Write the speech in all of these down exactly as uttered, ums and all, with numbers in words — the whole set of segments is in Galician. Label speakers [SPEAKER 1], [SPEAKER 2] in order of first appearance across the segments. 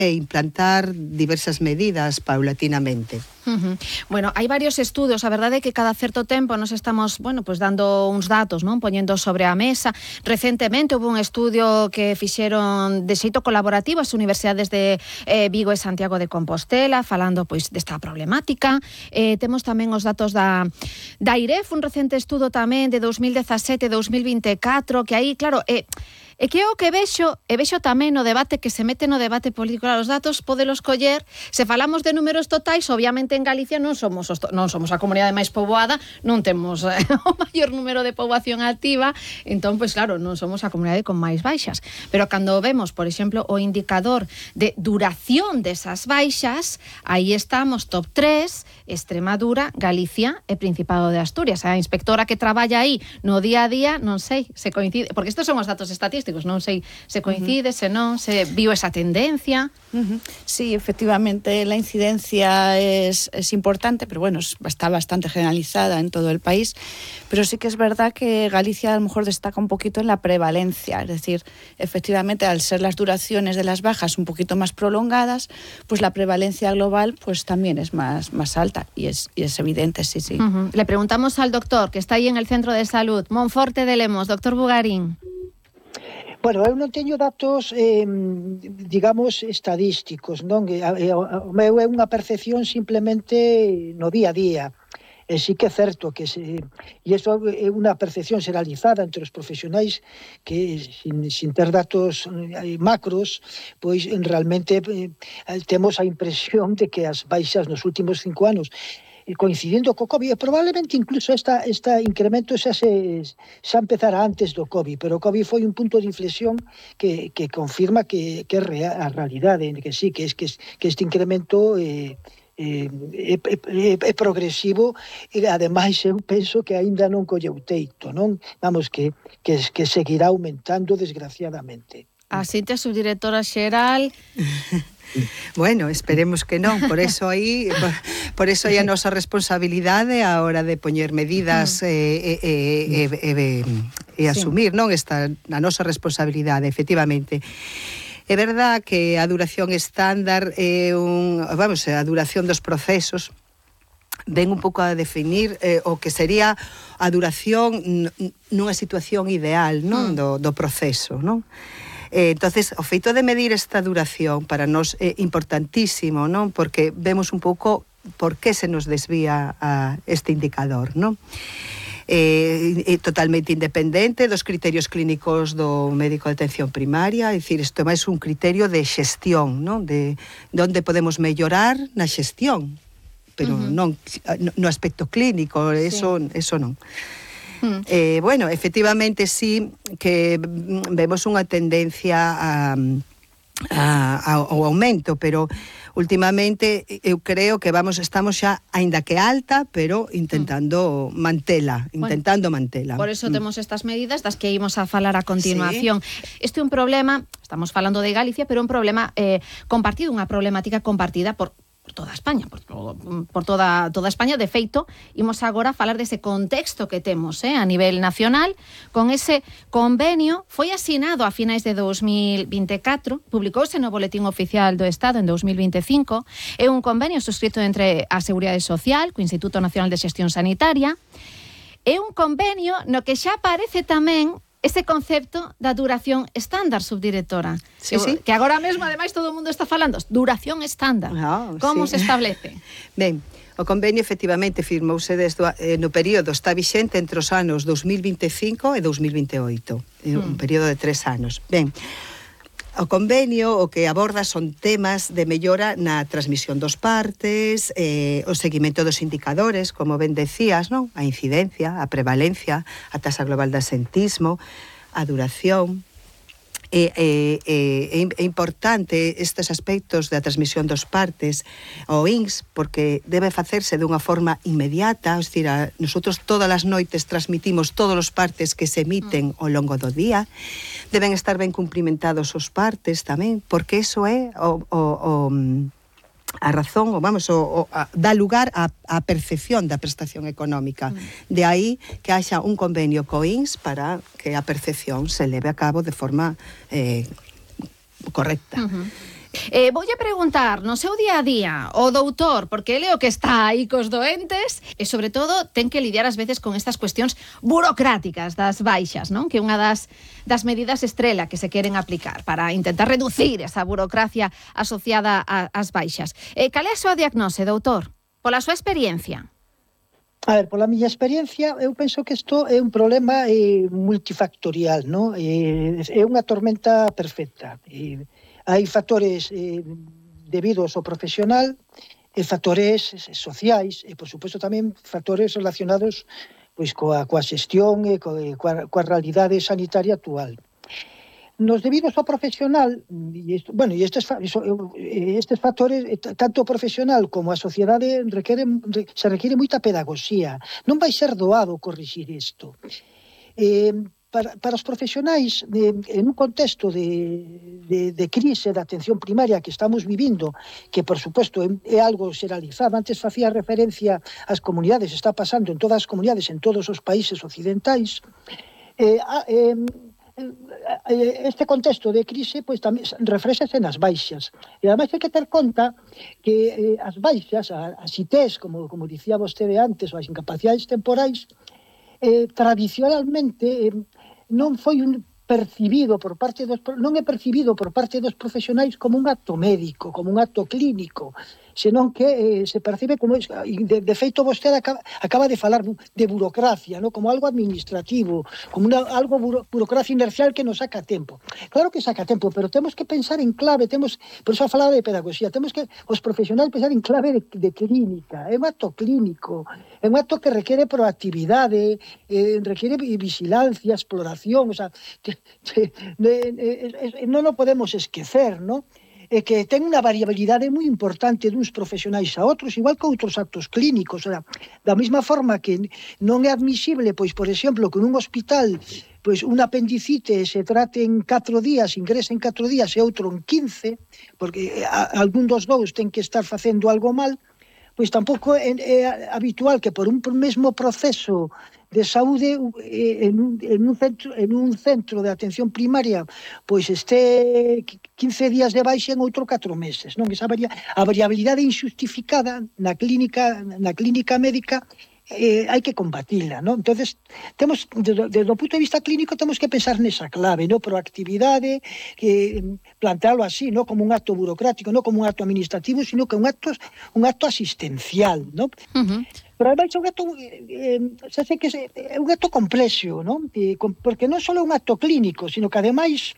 [SPEAKER 1] e implantar diversas medidas paulatinamente.
[SPEAKER 2] Uh-huh. Bueno, hai varios estudos, a verdade é que cada certo tempo nos estamos, bueno, pues dando uns datos, non, poñendo sobre a mesa. Recentemente houve un estudio que fixeron de xeito colaborativo as universidades de eh, Vigo e Santiago de Compostela, falando pois desta problemática. Eh, temos tamén os datos da da I R E F, un recente estudo tamén de dos mil dezasete e dos mil vinte e catro, que aí, claro, eh, é que o que vexo, e vexo tamén no debate que se mete no debate político, os datos podelos coller, se falamos de números totais, obviamente en Galicia non somos os, non somos a comunidade máis poboada, non temos eh, o maior número de poboación activa, entón, pois claro, non somos a comunidade con máis baixas. Pero cando vemos, por exemplo, o indicador de duración desas baixas, aí estamos top tres, Extremadura, Galicia e Principado de Asturias. A inspectora que traballa aí no día a día, non sei se coincide, porque estes son os datos estatísticos, non sei se coincide, uh-huh. se non, se viu esa tendencia.
[SPEAKER 3] Uh-huh. Sí, efectivamente, la incidencia es, es importante, pero bueno, está bastante generalizada en todo el país, pero sí que es verdad que Galicia a lo mejor destaca un poquito en la prevalencia, es decir, efectivamente, al ser las duraciones de las bajas un poquito más prolongadas, pues la prevalencia global pues también es más, más alta y es, y es evidente, sí, sí.
[SPEAKER 2] Uh-huh. Le preguntamos al doctor, que está ahí en el Centro de Salud, Monforte de Lemos, doctor Bugarín.
[SPEAKER 4] Bueno, eu non teño datos, eh, digamos, estadísticos, non? O meu é unha percepción simplemente no día a día. E sí que é certo que se, e isto é unha percepción generalizada entre os profesionais que, sin, sin ter datos macros, pois realmente eh, temos a impresión de que as baixas nos últimos cinco anos, coincidindo co COVID, e probablemente incluso esta, esta incremento xa se xa empezara antes do COVID, pero o COVID foi un punto de inflexión que, que confirma que, que é real, a realidade, que sí, que, es, que, es, que este incremento eh, eh, é, é, é progresivo e ademais eu penso que aínda non colleu teito, non? Vamos, que, que, que seguirá aumentando desgraciadamente.
[SPEAKER 2] Asinte, subdirectora xeral.
[SPEAKER 1] Bueno, esperemos que non, por eso aí por, por eso aí a nosa responsabilidade a hora de poñer medidas e eh, eh, eh, eh, eh, eh, asumir, non, esta a nosa responsabilidade, efectivamente. É verdad que a duración estándar é un, vamos, a duración dos procesos ven un pouco a definir eh, o que sería a duración nunha situación ideal, non, do, do proceso, non? Eh, entonces, o feito de medir esta duración para nós é importantísimo, non? Porque vemos un pouco por que se nos desvía a este indicador, non? Eh, é totalmente independente dos criterios clínicos do médico de atención primaria, é dicir, isto é máis un criterio de xestión, non? De, de onde podemos mellorar na xestión, pero uh-huh. non no aspecto clínico, eso, sí. eso non. Mm. Eh, bueno, efectivamente sí que vemos unha tendencia a, a, ao aumento, pero últimamente eu creo que vamos estamos xa aínda que alta, pero intentando mm. mantela, intentando bueno, mantela.
[SPEAKER 2] Por eso mm. temos estas medidas das que ímos a falar a continuación. Sí. Este é un problema, estamos falando de Galicia, pero un problema eh, compartido, unha problemática compartida por por toda España, por, por toda, toda España. De feito, imos agora a falar dese contexto que temos eh, a nivel nacional, con ese convenio, foi asinado a finais de dos mil vinte e catro, publicouse no Boletín Oficial do Estado en dos mil vinte e cinco, é un convenio suscrito entre a Seguridade Social, co Instituto Nacional de Xestión Sanitaria, é un convenio no que xa aparece tamén ese concepto da duración estándar, subdirectora.
[SPEAKER 1] Sí,
[SPEAKER 2] que,
[SPEAKER 1] sí.
[SPEAKER 2] que agora mesmo, ademais, todo o mundo está falando. Duración estándar.
[SPEAKER 1] No,
[SPEAKER 2] Como
[SPEAKER 1] sí.
[SPEAKER 2] se establece?
[SPEAKER 1] Ben, o convenio efectivamente firmouse desde, eh, no período, está vixente entre os anos dos mil vinte e cinco e dos mil vinte e oito. Mm. Un período de tres anos. Ben, o convenio o que aborda son temas de mellora na transmisión dos partes, eh, o seguimento dos indicadores, como ben decías, non? A incidencia, a prevalencia, a tasa global de asentismo, a duración. É, é, é, é importante estes aspectos da transmisión dos partes ao I N S porque debe facerse dunha forma inmediata, es decir, a, nosotros todas as noites transmitimos todos os partes que se emiten ao longo do día, deben estar ben cumprimentados os partes tamén, porque iso é o, o, o a razón, o vamos, o, o a, dá lugar á, á percepción da prestación económica. Mm. De aí que haxa un convenio co I N S para que a percepción se leve a cabo de forma eh, correcta.
[SPEAKER 2] Uh-huh. Eh, voulle preguntar, no seu día a día, o doutor, porque ele é o que está aí cos doentes, e sobre todo ten que lidiar ás veces con estas cuestións burocráticas das baixas, non? Que é unha das, das medidas estrela que se queren aplicar para intentar reducir esa burocracia asociada a, ás baixas. Eh, cal é a súa diagnose, doutor? Pola súa experiencia.
[SPEAKER 4] A ver, pola miña experiencia, eu penso que isto é un problema eh, multifactorial, ¿no? Eh, é unha tormenta perfecta. Eh, hai factores eh, debidos ao profesional, e factores sociais, e, por suposto, tamén factores relacionados pois, coa, coa xestión e coa, coa realidade sanitaria actual. Nos debidos ao profesional, e isto, bueno, e estes, estes factores, tanto o profesional como a sociedade, requeren, se requiere moita pedagogía. Non vai ser doado corrixir isto. Eh, para, para os profesionais, eh, en un contexto de, de, de crise da atención primaria que estamos vivindo, que, por suposto, é, é algo xeralizado, antes facía referencia ás comunidades, está pasando en todas as comunidades, en todos os países occidentais, eh, eh, este contexto de crise pois tamén reflexase nas baixas. E ademais hai que ter conta que eh, as baixas, as I Ts, como, como dicía vostede antes, ou as incapacidades temporais, eh, tradicionalmente eh, non foi un percibido por parte dos non é percibido por parte dos profesionais como un acto médico, como un acto clínico, senón que eh, se percibe como de, de feito vostede acaba, acaba de falar de burocracia, ¿no? Como algo administrativo, como una, algo buro, burocracia inercial que nos saca tempo. Claro que saca tempo, pero temos que pensar en clave, temos, por eso falaba de pedagogía, temos que os profesionais pensar en clave de, de clínica, é un acto clínico, é un acto que requiere proactividade, eh, requiere vigilancia, exploración, o sea, te, te, de, de, de, non o podemos esquecer, ¿no? E que ten unha variabilidade moi importante duns profesionais a outros, igual que outros actos clínicos. O sea, da mesma forma que non é admisible, pois, por exemplo, que nun hospital pois un apendicite se trate en catro días, ingrese en catro días e outro en quince, porque a, algún dos dous ten que estar facendo algo mal, pois tampouco é, é habitual que por un mesmo proceso de saúde en un, en, un centro, en un centro de atención primaria pois este quince días de baixa en outro catro meses, non? Esa varia, a variabilidade injustificada na clínica na clínica médica eh, hai que combatila, non? Entonces, temos desde, desde o punto de vista clínico temos que pensar nesa clave, non? Proactividade, que plantealo así, non? Como un acto burocrático, non como un acto administrativo, sino que un acto un acto asistencial, non? Uh-huh. Pero ademais é un acto, eh, xa sei que é un acto complexo, non? Eh, porque non só é un acto clínico, sino que ademais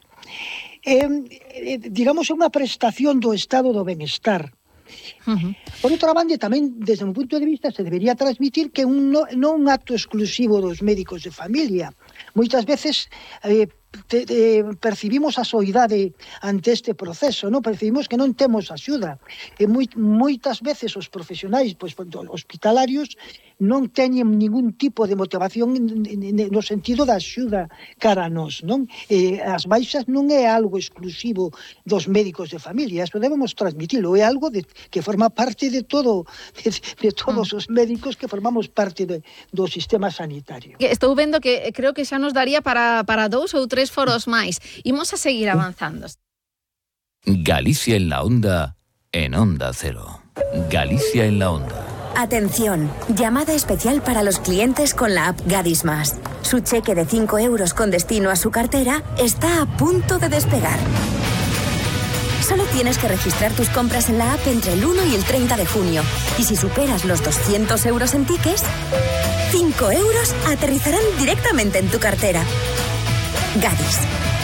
[SPEAKER 4] eh, eh, digamos é unha prestación do estado do benestar. Uh-huh. Por outra banda, tamén, desde o punto de vista, se debería transmitir que un, no, non un acto exclusivo dos médicos de familia. Moitas veces eh, te, te, percibimos a soidade ante este proceso, non? Percibimos que non temos axuda. E moi, moitas veces os profesionais pois, hospitalarios non teñen ningún tipo de motivación no sentido da axuda cara a nós, non? E as baixas non é algo exclusivo dos médicos de familia, eso debemos transmitilo, é algo de, que forma parte de todo, de, de todos os médicos que formamos parte de, do sistema sanitario.
[SPEAKER 2] Estou vendo que creo que xa nos daría para, para dous ou tres foros máis. Imos a seguir avanzando.
[SPEAKER 5] Galicia en la onda, en Onda Cero. Galicia en la onda.
[SPEAKER 6] Atención, llamada especial para los clientes con la app Gadis Más. Su cheque de cinco euros con destino a su cartera está a punto de despegar. Solo tienes que registrar tus compras en la app entre el uno y el treinta de junio. Y si superas los doscientos euros en tickets, cinco euros aterrizarán directamente en tu cartera. Gadis.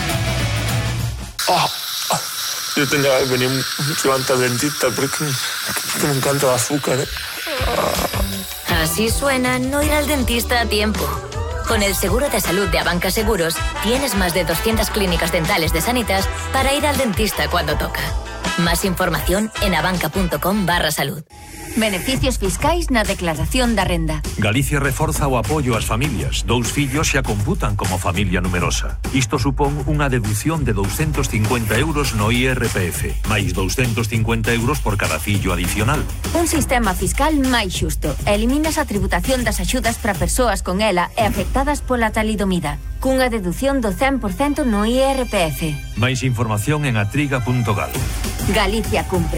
[SPEAKER 7] Oh, oh, yo tenía que venir mucho antes al dentista porque, porque me encanta el azúcar, ¿eh?
[SPEAKER 8] Así suena no ir al dentista a tiempo. Con el seguro de salud de Abanca Seguros, tienes más de doscientas clínicas dentales de Sanitas para ir al dentista cuando toca. Más información en abanca.com barra salud.
[SPEAKER 9] Beneficios fiscais na declaración da renda.
[SPEAKER 10] Galicia reforza o apoio ás familias. Dous fillos xa computan como familia numerosa. Isto supón unha deducción de doscientos cincuenta euros no I R P F, máis doscientos cincuenta euros por cada fillo adicional.
[SPEAKER 9] Un sistema fiscal máis xusto. Eliminas a tributación das axudas para persoas con ela e afectadas pola talidomida, cunha deducción do cen por cento no I R P F.
[SPEAKER 10] Máis información en atriga punto gal.
[SPEAKER 9] Galicia cumpre.